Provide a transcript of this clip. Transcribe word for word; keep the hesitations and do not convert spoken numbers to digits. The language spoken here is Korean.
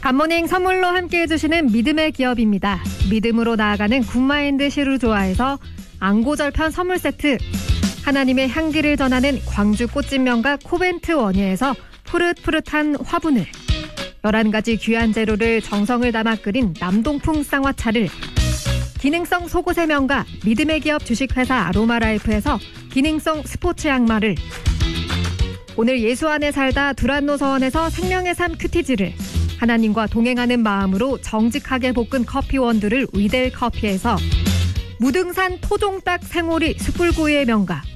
굿모닝 선물로 함께 해주시는 믿음의 기업입니다. 믿음으로 나아가는 굿마인드 시루조아에서 앙고절편 선물 세트, 하나님의 향기를 전하는 광주 꽃집 명가 코벤트 원예에서 푸릇푸릇한 화분을, 열한 가지 귀한 재료를 정성을 담아 끓인 남동풍 쌍화차를, 기능성 속옷의 명가 믿음의 기업 주식회사 아로마라이프에서 기능성 스포츠 양말을, 오늘 예수 안에 살다 두란노 서원에서 생명의 삶 큐티즈를, 하나님과 동행하는 마음으로 정직하게 볶은 커피 원두를 위델 커피에서 무등산 토종닭 생오리 숯불구이의 명가